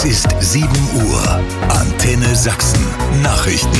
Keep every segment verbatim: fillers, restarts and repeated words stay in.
Es ist sieben Uhr. Antenne Sachsen. Nachrichten.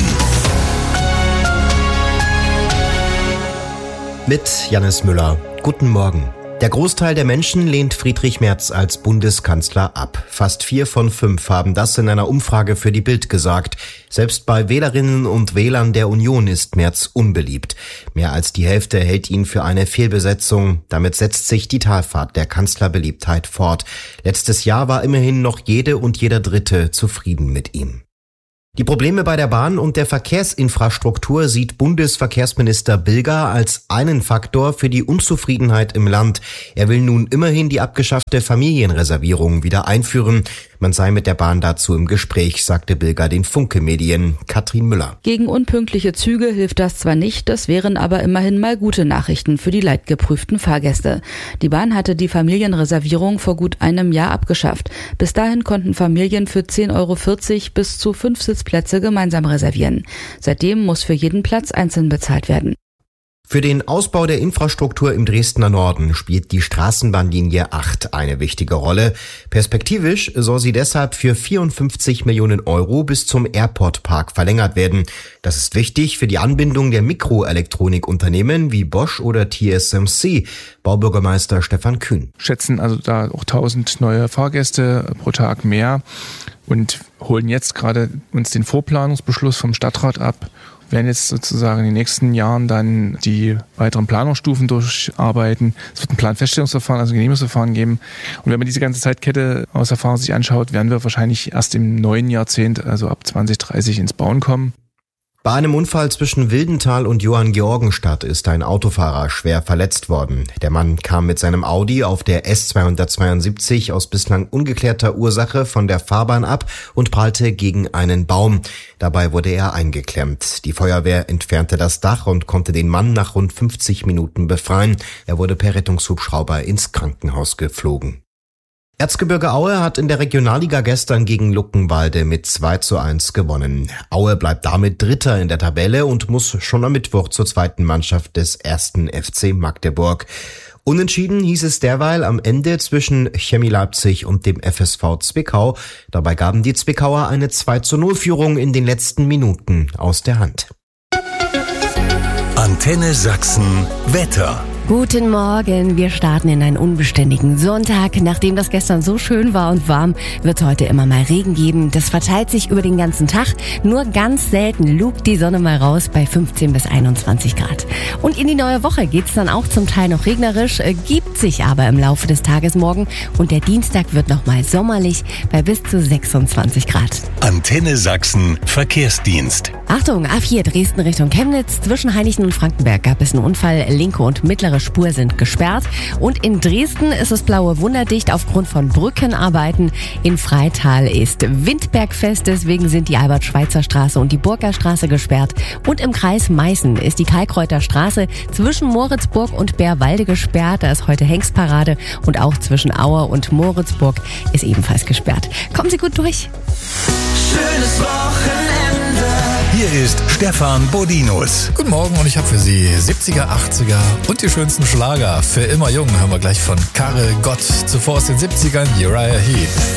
Mit Jannis Müller. Guten Morgen. Der Großteil der Menschen lehnt Friedrich Merz als Bundeskanzler ab. Fast vier von fünf haben das in einer Umfrage für die Bild gesagt. Selbst bei Wählerinnen und Wählern der Union ist Merz unbeliebt. Mehr als die Hälfte hält ihn für eine Fehlbesetzung. Damit setzt sich die Talfahrt der Kanzlerbeliebtheit fort. Letztes Jahr war immerhin noch jede und jeder Dritte zufrieden mit ihm. Die Probleme bei der Bahn und der Verkehrsinfrastruktur sieht Bundesverkehrsminister Bilger als einen Faktor für die Unzufriedenheit im Land. Er will nun immerhin die abgeschaffte Familienreservierung wieder einführen. Man sei mit der Bahn dazu im Gespräch, sagte Bilger den Funke-Medien. Katrin Müller. Gegen unpünktliche Züge hilft das zwar nicht, das wären aber immerhin mal gute Nachrichten für die leidgeprüften Fahrgäste. Die Bahn hatte die Familienreservierung vor gut einem Jahr abgeschafft. Bis dahin konnten Familien für zehn Euro vierzig bis zu fünf Sitzplätze gemeinsam reservieren. Seitdem muss für jeden Platz einzeln bezahlt werden. Für den Ausbau der Infrastruktur im Dresdner Norden spielt die Straßenbahnlinie acht eine wichtige Rolle. Perspektivisch soll sie deshalb für vierundfünfzig Millionen Euro bis zum Airport-Park verlängert werden. Das ist wichtig für die Anbindung der Mikroelektronikunternehmen wie Bosch oder T S M C. Baubürgermeister Stefan Kühn. Schätzen also da auch tausend neue Fahrgäste pro Tag mehr und holen jetzt gerade uns den Vorplanungsbeschluss vom Stadtrat ab. Wir werden jetzt sozusagen in den nächsten Jahren dann die weiteren Planungsstufen durcharbeiten. Es wird ein Planfeststellungsverfahren, also ein Genehmigungsverfahren geben. Und wenn man diese ganze Zeitkette aus Erfahrung sich anschaut, werden wir wahrscheinlich erst im neuen Jahrzehnt, also ab zwanzig dreißig, ins Bauen kommen. Bei einem Unfall zwischen Wildenthal und Johanngeorgenstadt ist ein Autofahrer schwer verletzt worden. Der Mann kam mit seinem Audi auf der S zweihundertzweiundsiebzig aus bislang ungeklärter Ursache von der Fahrbahn ab und prallte gegen einen Baum. Dabei wurde er eingeklemmt. Die Feuerwehr entfernte das Dach und konnte den Mann nach rund fünfzig Minuten befreien. Er wurde per Rettungshubschrauber ins Krankenhaus geflogen. Erzgebirge Aue hat in der Regionalliga gestern gegen Luckenwalde mit zwei zu eins gewonnen. Aue bleibt damit Dritter in der Tabelle und muss schon am Mittwoch zur zweiten Mannschaft des ersten F C Magdeburg. Unentschieden hieß es derweil am Ende zwischen Chemie Leipzig und dem F S V Zwickau. Dabei gaben die Zwickauer eine zwei zu null Führung in den letzten Minuten aus der Hand. Antenne Sachsen Wetter. Guten Morgen, wir starten in einen unbeständigen Sonntag. Nachdem das gestern so schön war und warm, wird es heute immer mal Regen geben. Das verteilt sich über den ganzen Tag. Nur ganz selten lugt die Sonne mal raus bei fünfzehn bis einundzwanzig Grad. Und in die neue Woche geht's dann auch zum Teil noch regnerisch, gibt sich aber im Laufe des Tages morgen. Und der Dienstag wird nochmal sommerlich bei bis zu sechsundzwanzig Grad. Antenne Sachsen Verkehrsdienst. Achtung, A vier Dresden Richtung Chemnitz. Zwischen Heinichen und Frankenberg gab es einen Unfall. Linke und mittlere Spur sind gesperrt. Und in Dresden ist es blaue wunderdicht aufgrund von Brückenarbeiten. In Freital ist Windbergfest, deswegen sind die Albert-Schweitzer-Straße und die Burgerstraße gesperrt. Und im Kreis Meißen ist die Kalkreuter Straße zwischen Moritzburg und Bärwalde gesperrt. Da ist heute Hengstparade und auch zwischen Aue und Moritzburg ist ebenfalls gesperrt. Kommen Sie gut durch. Schönes Wochenende. Hier ist Stefan Bodinus. Guten Morgen und ich habe für Sie siebziger, achtziger und die schönsten Schlager. Für immer jung hören wir gleich von Karel Gott. Zuvor aus den siebzigern Uriah Heep.